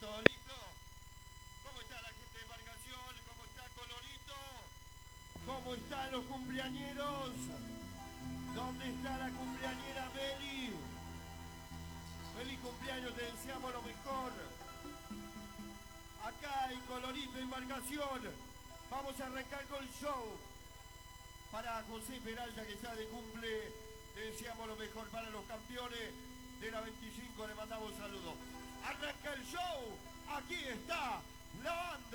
¿Todo listo? ¿Cómo está la gente de embarcación? ¿Cómo está Colorito? ¿Cómo están los cumpleañeros? ¿Dónde está la cumpleañera Meli? Feliz cumpleaños, te deseamos lo mejor. Acá en Colorito Embarcación vamos a arrancar con el show. Para José Peralta, que está de cumple, le deseamos lo mejor. Para los campeones de la 25 le mandamos saludos. Arranca el show, aquí está la banda.